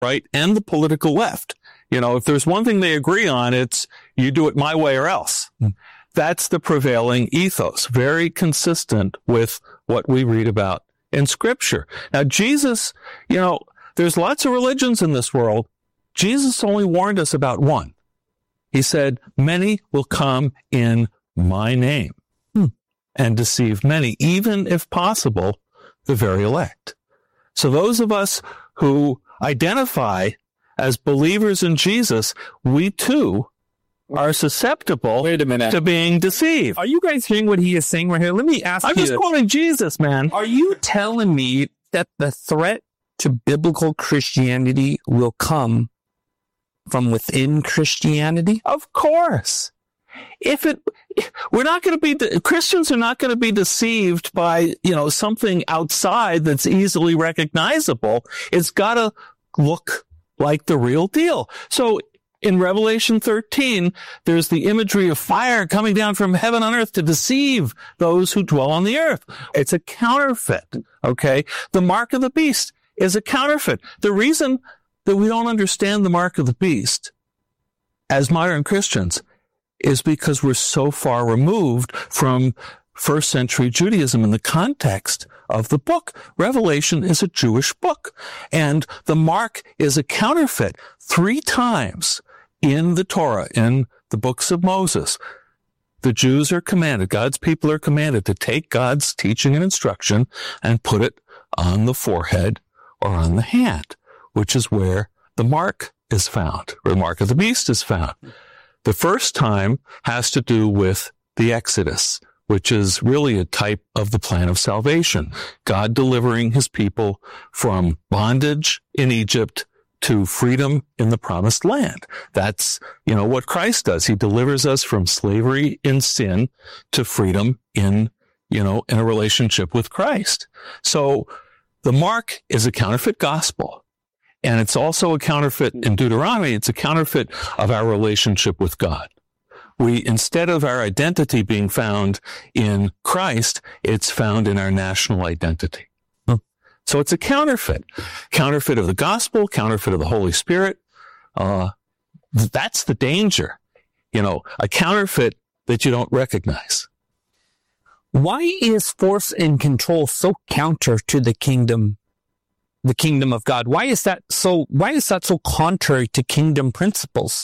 right, and the political left. If there's one thing they agree on, it's you do it my way or else. That's the prevailing ethos, very consistent with what we read about in Scripture. Now, Jesus, there's lots of religions in this world. Jesus only warned us about one. He said, many will come in my name and deceive many, even if possible, the very elect. So those of us who identify as believers in Jesus, we too are susceptible to being deceived. Are you guys hearing what he is saying right here? Let me ask you. I'm just quoting Jesus, man. Are you telling me that the threat to biblical Christianity will come from within Christianity? Of course. Christians are not going to be deceived by, something outside that's easily recognizable. It's got to look like the real deal. So in Revelation 13, there's the imagery of fire coming down from heaven on earth to deceive those who dwell on the earth. It's a counterfeit, okay? The mark of the beast is a counterfeit. The reason that we don't understand the mark of the beast as modern Christians is because we're so far removed from first century Judaism in the context of the book. Revelation is a Jewish book, and the mark is a counterfeit. 3 times in the Torah, in the books of Moses, the Jews are commanded, God's people are commanded to take God's teaching and instruction and put it on the forehead or on the hand, which is where the mark is found, where the mark of the beast is found. The first time has to do with the Exodus, which is really a type of the plan of salvation. God delivering his people from bondage in Egypt to freedom in the promised land. That's, what Christ does. He delivers us from slavery in sin to freedom in a relationship with Christ. So the mark is a counterfeit gospel. And it's also a counterfeit in Deuteronomy. It's a counterfeit of our relationship with God. Instead of our identity being found in Christ, it's found in our national identity. So it's a counterfeit of the gospel, counterfeit of the Holy Spirit. That's the danger, a counterfeit that you don't recognize. Why is force and control so counter to the kingdom of God? Why is that so contrary to kingdom principles?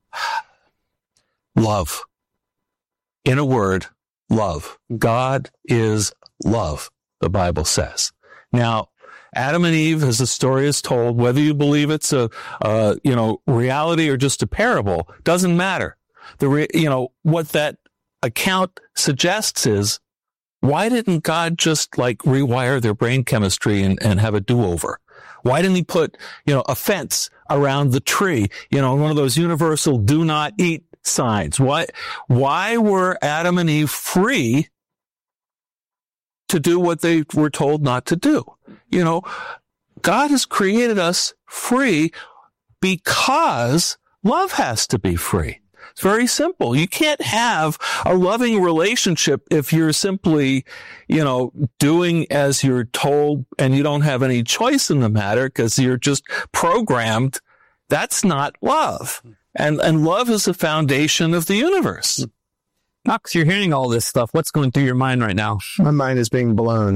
Love. In a word, love. God is love, the Bible says. Now, Adam and Eve, as the story is told, whether you believe it's a reality or just a parable, doesn't matter. What that account suggests is, why didn't God just rewire their brain chemistry and have a do-over? Why didn't he put, a fence around the tree, one of those universal do not eat signs? Why were Adam and Eve free to do what they were told not to do? God has created us free because love has to be free. It's very simple. You can't have a loving relationship if you're simply, doing as you're told and you don't have any choice in the matter because you're just programmed. That's not love. And love is the foundation of the universe. Knox, you're hearing all this stuff. What's going through your mind right now? My mind is being blown.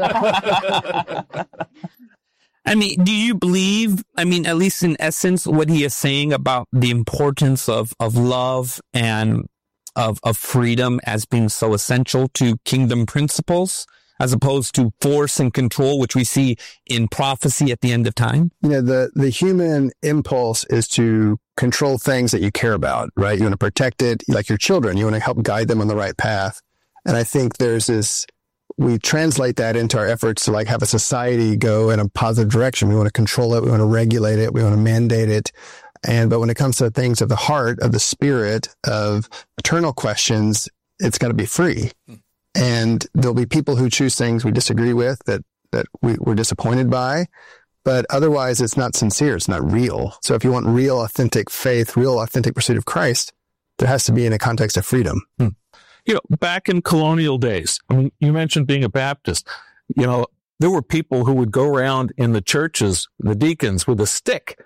Do you believe, at least in essence, what he is saying about the importance of love and of freedom as being so essential to kingdom principles, as opposed to force and control, which we see in prophecy at the end of time? The human impulse is to control things that you care about, right? You want to protect it, like your children. You want to help guide them on the right path. And I think we translate that into our efforts to have a society go in a positive direction. We want to control it. We want to regulate it. We want to mandate it. But when it comes to things of the heart, of the spirit, of eternal questions, it's got to be free. And there'll be people who choose things we disagree with that we're disappointed by. But otherwise, it's not sincere. It's not real. So if you want real, authentic faith, real, authentic pursuit of Christ, there has to be in a context of freedom. Back in colonial days, you mentioned being a Baptist. there were people who would go around in the churches, the deacons, with a stick